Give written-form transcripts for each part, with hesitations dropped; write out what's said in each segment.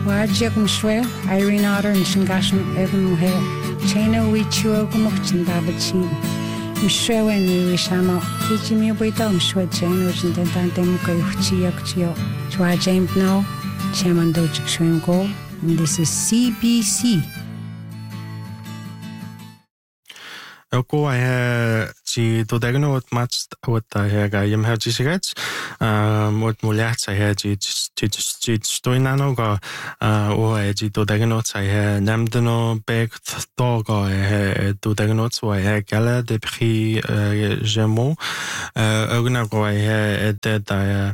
Chwadia gom shwe, Irene Otter and Shingashan Evan Muhe, Chena Wichua Gomochin Babachin. Mshwe ni Wishama, Kijimi Wita, Mshwe Jane, which in the Tantemuka Chiakchio. Chwadia no, Chairman Dojik Shwim Go, and this is CBC. Ko ai ci to dagno wat match wat ga yem ha ci sigats wat mulat sa ha ci stoinano ga o ai ci to dagno sa ha namdno bek to ga to dagno so ai gala de prix Gemot ogna go ai da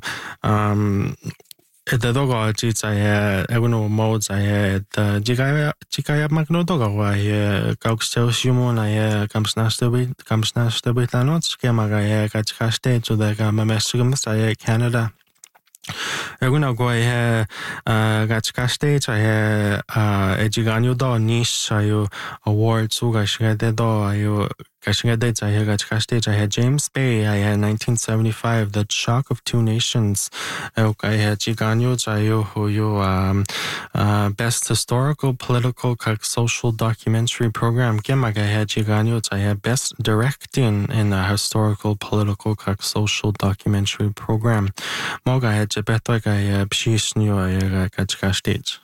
Eda doga ci sai egono mo sai da jigaya magno doga wa kaukstel shumona ya kamsnaste betanot skemaga ya kachkaste to da mamesugum sai Canada Eguna go gachkaste sai ejiganyo do niche ayo award suga shigade do ayo Kashingade Zaya Gachkaste Jaya James Bay I had 1975 The Shock of Two Nations I had Jiganyo Jayo Huyo Best Historical Political Social Documentary Program Gemaga had Jiganyo Jaya Best Directing in a Historical Political Social Documentary Program Moga had Jebeta Gaya Pshisnyo Gachkaste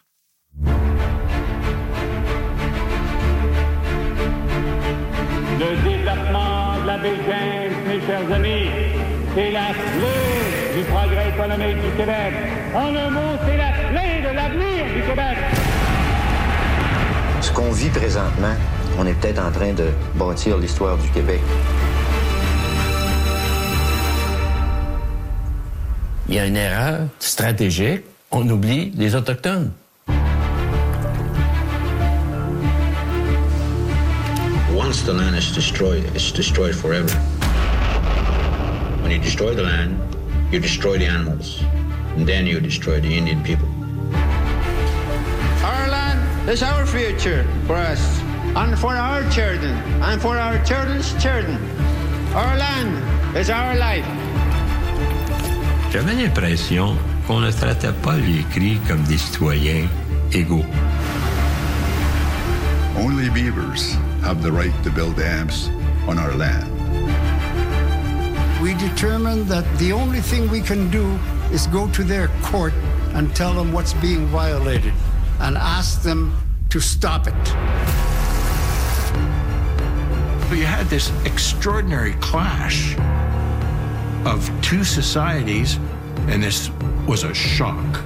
Le développement de la baie James, mes chers amis, c'est la clé du progrès économique du Québec. En un mot, c'est la clé de l'avenir du Québec. Ce qu'on vit présentement, on est peut-être en train de bâtir l'histoire du Québec. Il y a une erreur stratégique, on oublie les Autochtones. Once the land is destroyed, it's destroyed forever. When you destroy the land, you destroy the animals, and then you destroy the Indian people. Our land is our future for us, and for our children, and for our children's children. Our land is our life. J'avais l'impression qu'on ne traitait pas les Cris comme des citoyens égaux. Only beavers have the right to build dams on our land. We determined that the only thing we can do is go to their court and tell them what's being violated and ask them to stop it. You had this extraordinary clash of two societies, and this was a shock.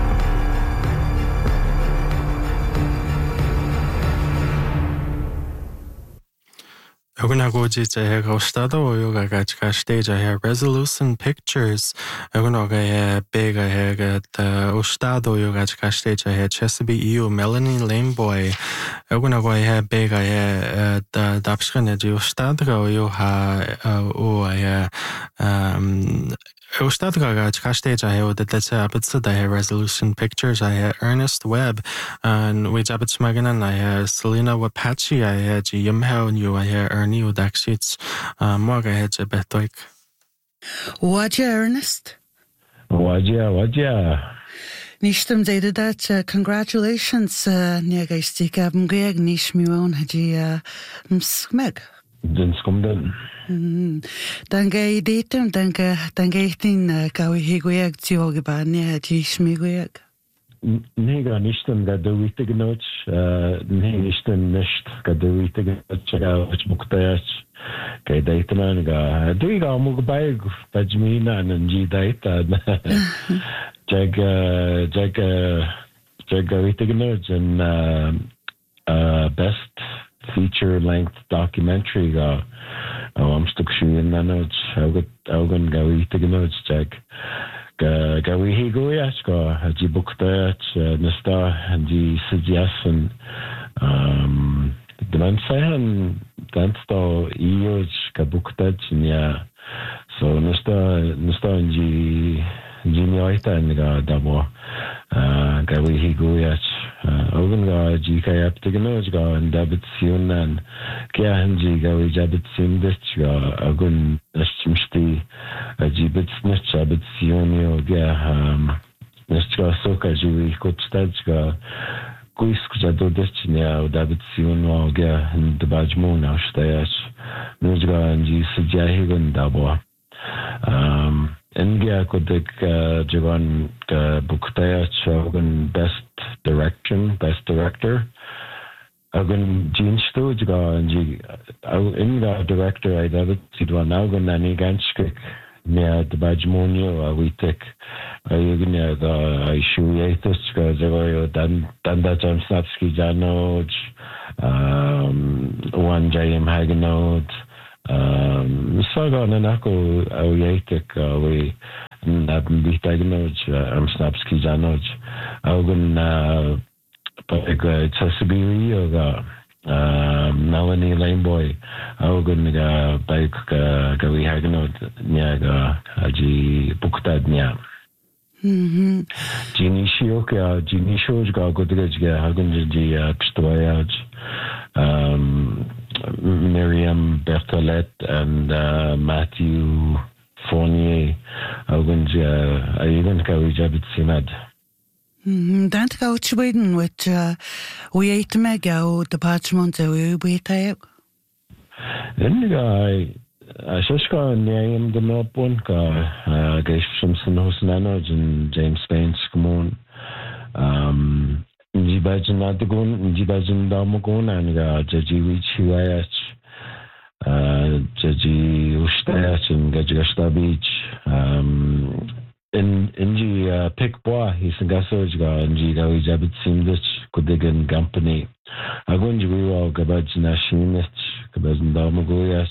Oguna goji jaya gostado yoga gachka stage jaya Resolution Pictures oguna gaya bega hega the ostado yoga gachka stage jaya Chesapeake EU Melanie Lameboy oguna gaya bega ya the dapskane ji ostado yo ha o ya Ostadgaga Kastage I had that's a Resolution Pictures I had Ernest Webb and we jabit smaganan I had Selena Wapachi I had Yimhel new I had Ernie Udakshits Morga had Betoik. Waja Ernest? Waja. Nishtam zayda that congratulations Niaga Stika Mgeg Nishmion Haji Msmeg. Den skomden. Danke ideetem, danke ichtin gawi higueg tiogibani haji smigueg. Nega nishtem gaduite genoch, nishtem nisht gaduite genoch gawch muktayach. Kay daitman ga duiga mugbayg tajmina nanji daita. Jagawite genoch and best feature-length documentary ga amstuk shuin nanoj augan gawi tignoj jag gawi higoyach ga haji buktayach nasta haji sijasan dman sahan dansto ioj ga buktach nya so nasta haji jinyoita nga dabo gawi higoyach augan ga ji kayap tignoj ga and dabit siunan kya hanji gawi jabit sindich ga agun nashmshti jibit snitch abit siunio ga Nesta soca jui kotstadska kuiskja dodetnia David Sionwa ga debajmon aushtayach nujga anji sjahigan dabo India kodek jagan buktayach ogan best director ogan jinsto jaga anji inga director I David Sidwan ogan nani ganskik Nia debajmonio witek ayugnya ga ishuyetus ga zagoyo danda Jamsnapski janoj one jayem haganod saga nanako ayetek we nabn bitagnoj Jamsnapski janoj augun pag tsasibiri ga Melanie Laneboy augun ga bike ga we haganod nya ga aji buktad nya Jinisho ga godrej ga hagan ji pstoyaj Miriam Bertolet and Matthew Fournier augun ja ayugan ka we jabit sinad Dant go Sweden with we ate mega o department we tayo. Inga Shishka name the Melbourne ka Gaish Simpson Hosnano and James Baines Kumon Njibajan Nadagun Njibajan Damagun and Jaji Wichiwayach Jaji Ustayach and Gajagasta Beach Inji Pikboa, he's in Gasojga, Inji Gawi Jabit Simdich, Kudigan Company. Agunji Wiwa Gabajna Shinich, Gabazan Damagoyach,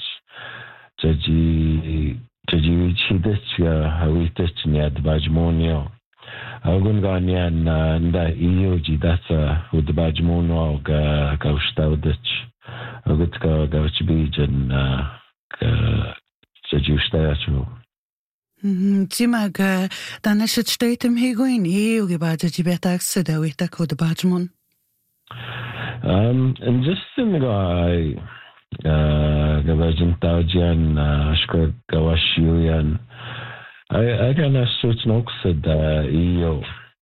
Jaji Chidich, Hawitich, Niad Bajmonio. Agunga Nda Ioji, that's who the Bajmono Gaustaudich, Agutka Gauchbij and Jaji Ustayachu. Timag dan is het steeds hem hegoin heel gebaat je betax da weet ik hoe de badmon. And just in the guy Gavajin Taujian Gawashian I got a certain oxid EO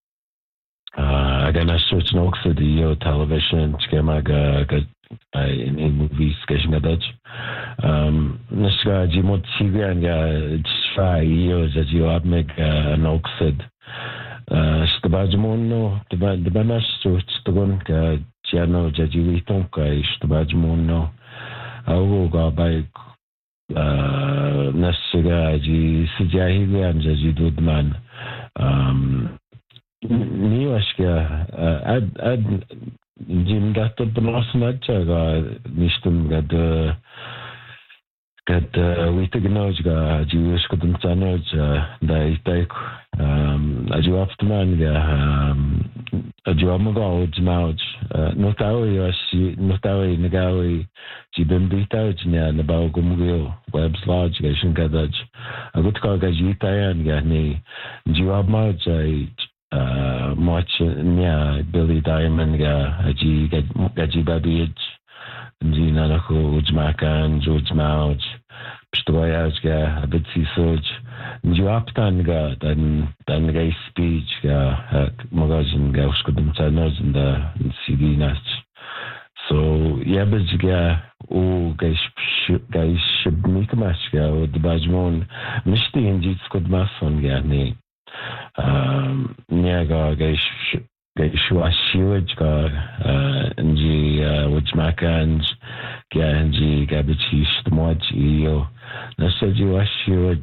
I got a certain oxid EO television Skemaga in movies Geshingadaj Nishga Jimot Siganga Try years as you have make an oxid Stabajmono the Banash to Stagon Giano Jajiwitonka Stabajmono Auga by Nasiga Ji Sijahi and Jaji Dudman Niwashka ad Jim got the Benosnacha Nishtum got we take notes Jewish couldn't change they take a Jew afterman a Juamago Jmouch Notawi Nagawi Jibin Bita Nabao Gumgil Web's Lodge Gation Gadaj a good call Gajita and Gani Juamaj much Billy Diamond Gaji Babich Zinanako Ujmakan, George Mouch, Pstoyazga, a bit Sisoj, Juaptanga, then gay speech, Magazine Gauskudum Tanos and the CD Natch. So, Yabazga, O Gaish Shibnikmashga, or the Bajmon, Mishti and Jitskud Mason Gani, Niaga Gaish. Gaishua Shiwaj Nji Wujmakans Ganji Gabichish Tmoj Iyo Nasajiwa Shiwaj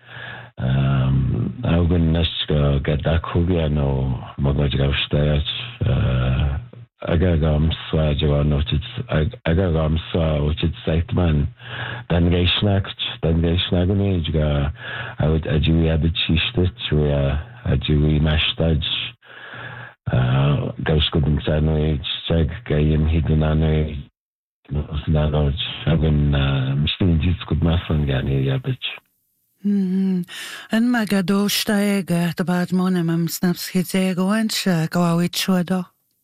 Augun Naska Gadakugiano Magajgavstayach Agagam Swa Javanotit Agagam Swa Uchit Saitman Dan Gaishnaguniga I would Ajiwi Abichistich where Ajiwi Mashtaj Gauskudin Sanwich, Chag Gayim Hidunano, Nanoj, Hagan Mistin Jitskud Masan Gani Yabich. En Magado Steiger, the bad monem snaps his ego and go out shodo.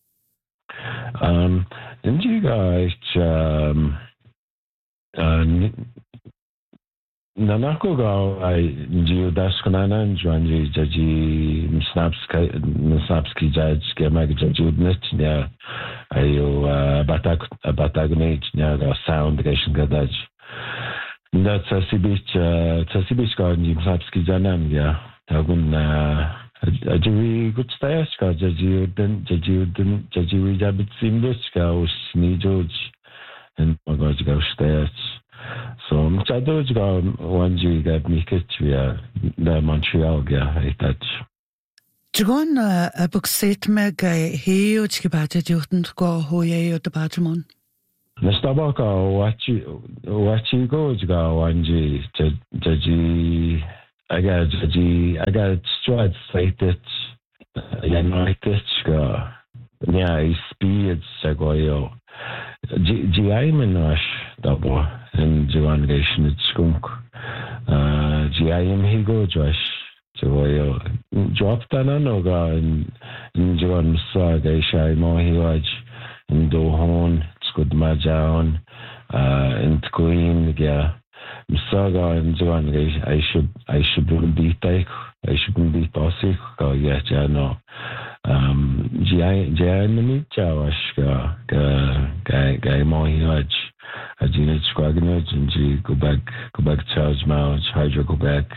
And you guys, nanako go ai jiu daskananan jwanji jaji msnapski judge ke mag jaji udnet nya ayo batagne nya ga sound gation gadaj nda tsasibich go ni msnapski janan ya tagun ajiwi gutstayas ka jaji wi jabit simdich ka usni george and magaj ga stayas. So, mchadoj ga wanji ga mikit via da Montreal ga itach. Dragon a bukset me ga heo chibata juten go hoye o de Badmon. Nastaba ka wachi go ga wanji jaji aga strad saitet yanaitet ga nya speed sagoyo. GIM dabo in Joan skunk. GIM higo Josh Joyo dropped an anoga in Joan Saga Shai Mohiwaj in Dohon, Skud Majaon, in Queen, yeah. Saga and Joan I shouldn't be take, I shouldn't be toxic, yeah, no. GIM Jawash Guy Mohiwaj. Ajina Squagnage and go back Charles Mouch, Hydro go back.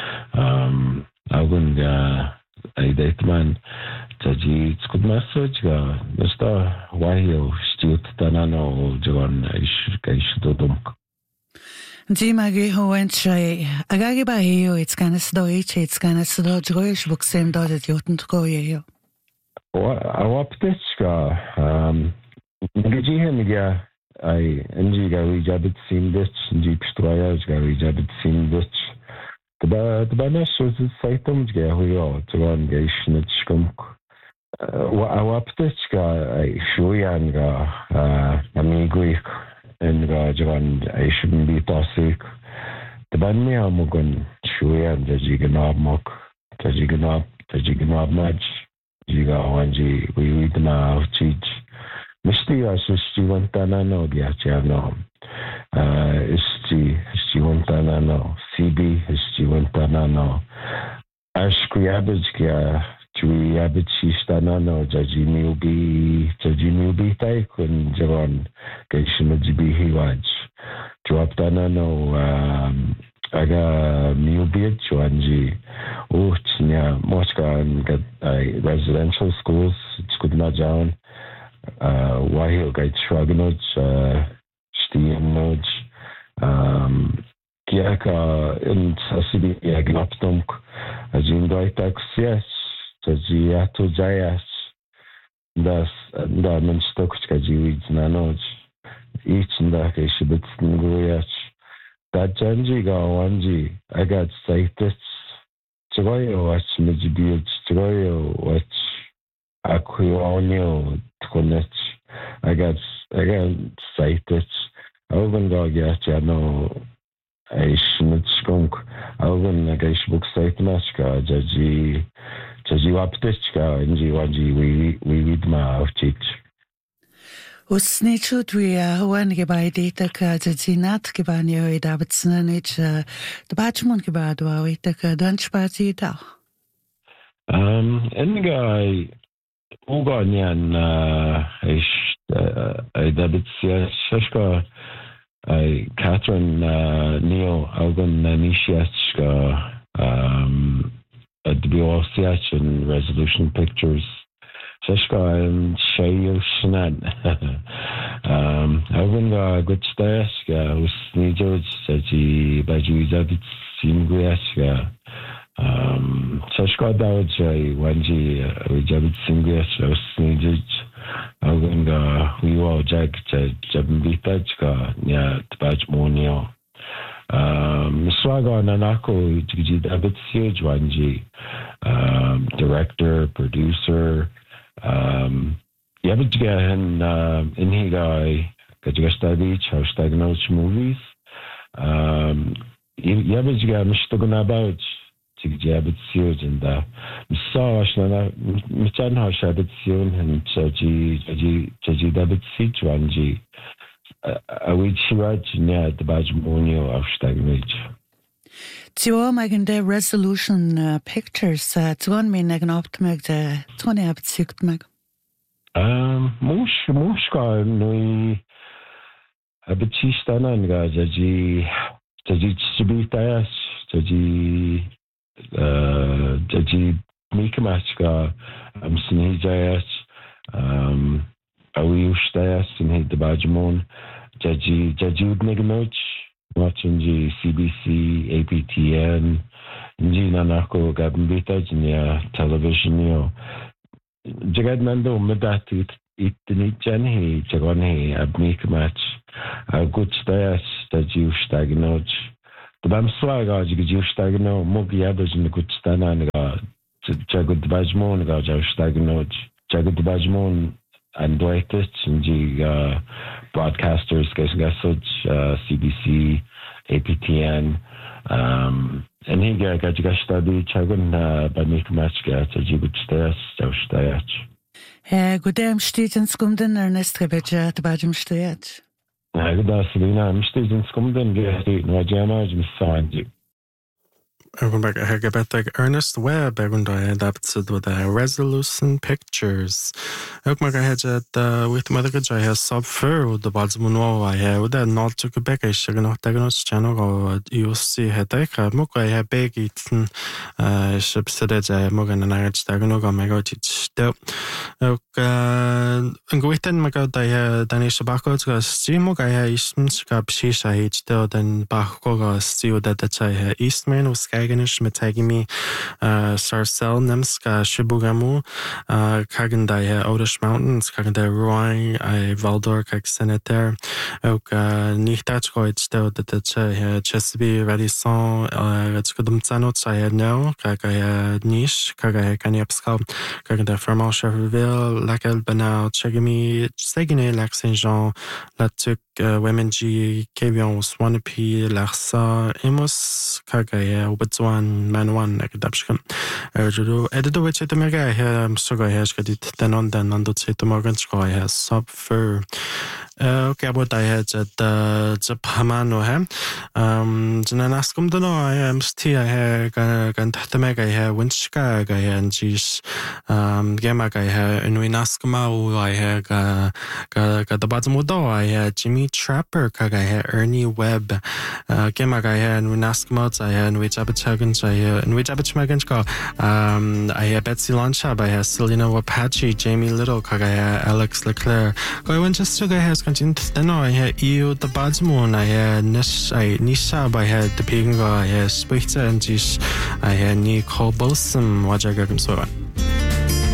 Agun I date man Taji Skud message Mr. Wahio Stewart Tanano Joan Dodum. Jimagi ho went shy. Agagi by you, it's kind of stoich, it's kind of slow Jewish book same dot at Jotun to go here. I waptitska Niji him I NG Gary Jabit seen this, Jeep Stroyers Gary Jabit seen this. The Banesh was the Saitum Gahuyo to run Gation Skunk. I waptitska I Shuyanga Amigui and Rajan I shouldn't be toxic. The Banya Mugun Shuyan Tajiganab Mok Tajiganab Nudge Jiga Wanji we read them out Chich. Misti Asusti Wantanano Giachano. Isti Wantanano. CB Isti Wantanano. Ashkriabijkia Chui Abichistanano Jaji Milbi Taikun Jaron Gaishinajibi Hiwaj. Drop-tanano Aga Milbi Chuanji. Uchnya Moska and residential schools. It's good Majan. Wahil Gait Shraganoj, Stianoj, Kiaka in Sasibi Yagnaptunk, Ajin Gaitax, yes, Tajiato Jayas, das da Menstokuchka Jiwid Nanoj, each and that Shibit Nguyach, that Janji Gawanji, I got Saitis, Troyo, watch Mijibi, Troyo, watch. Aquionio Tkonech. I got cited. Oven dog no I shouldn't skunk. Oven a gay book site maska, Jaji Waptichka, and Jiwaji, we read my of teach. Usnichu dwia wan gebai data ka Jazinat Gibanio Davidson, the Batchmon Gibadwa, we took a lunch party down. And guy. Uganyan David Sheshka Catherine Neo Algan Nishiachka at BOCH and Resolution Pictures Sheshka and Shayo Shnan Algan good Stayaska who's Nijoj Saji Baju David Simguashka Sashka Dawaj Wanji Jabit Singlish Snijij Algunga Wiwa Jag Jabbitajka Nya Tabaj Monio Miswaga Nanako Jiji David Siege Wanji director, producer Yabitgahan Inhigai Kajgastadich Hostagnoch movies Yabitga Mishtogunabaj Jabit Siege and Misash Michan Hashabit Sion and Jaji David Siege Wanji Awid Shiraj Nya Tabaj Monio Hostagnoch Tiwa magen de resolution pictures tuan min egen optmeg de tuan I habit sykt meg. Mushka nui abitistana nga jaji chibitayas jaji mikmachka sinhijayas awi ushtayas sinhid debajmon jaji udnignoch watching CBC, APTN, Nji nanako gabmbita jinya television yo. Jagad nando medat itnijan he jagon he abnik match. Good stayas jaji ushtagnoch. Dbam swaga jaji ushtagno mogiado jin good stana nga jagud bajmon nga ushtagnoch. Jagud bajmon and Nji broadcasters CBC, APTN, and he got study chagun bamik matchga tajibut stayas jawstayach. Good day, Mstiten Skumden Ernest Rebeja Tabajum Stayach. Good afternoon, Mstiten Skumden Gati Nwajama Jmisanji. Welcome back. Ernest Webb, adapted with Resolution Pictures. With Mother I have sub-fur with the Balzamuno. I have with that not to Quebec. I should not take us channel. You see, Hedeka, Moka, I have big eaten ships that Morgan and I had Staganoga, my god, it's still. And within my god, I had Danish Tobacco, Steamok, I have Eastman's Cap Shisha, H. Still, then Bakoga, still that I had Eastman was Kaganish, Metagimi, Sarcel, Nemska, Shibugamu, Kagandaya, Odish Mountains, Kagandaya Roy, I Valdor, Kag Senator, Nichtachko, still that Chesapeake, Radisson, Skudumzanots, I had no, Kagaya Niche, Kagaya Kanyapska, Kaganda Fermal Cheverville, Lacal Banal, Chegami, Segine, Lac Saint Jean, Latuk, Women G, Kavion, Swanepi, Larsa, Emos, Kagaya, Ubetsuan, Manuan, Ekadapshkan, Erjudu, Edido, which it mega, I have Soga Hashkadit, then on the Morgansko, I have sub-fur. Okay, what I had at the Pamano Ham. Janaskum don't know, I am still I have Gantatameg, I have Winchka, I have Gis Gamak, I have Inwinaskama, I have got the Batamudo, I had Jimmy Trapper, I had Ernie Webb, Gamak, I had Winaskamos, I had which Abachagans, I had in which Abachmagansko, I had Betsy Lonchab, I had Selena Wapachi, Jamie Little, I had Alex Leclerc. I went just to has then I had you the Badsmoon, I had Nishab, I had the Pingo, I had Spitzer and Jish, I had Nicole Bosom, Wajagam so on.